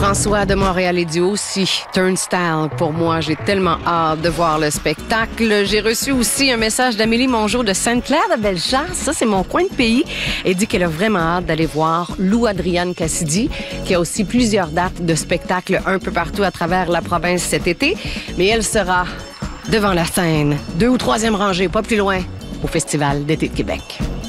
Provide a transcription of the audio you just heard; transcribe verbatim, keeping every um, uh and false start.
François de Montréal et du aussi. Turnstile, pour moi, j'ai tellement hâte de voir le spectacle. J'ai reçu aussi un message d'Amélie Mongeau de Sainte-Claire-de-Bellechasse. Ça, c'est mon coin de pays. Elle dit qu'elle a vraiment hâte d'aller voir Lou Adrienne Cassidy, qui a aussi plusieurs dates de spectacles un peu partout à travers la province cet été. Mais elle sera devant la scène, deux ou troisième rangée, pas plus loin, au Festival d'été de Québec.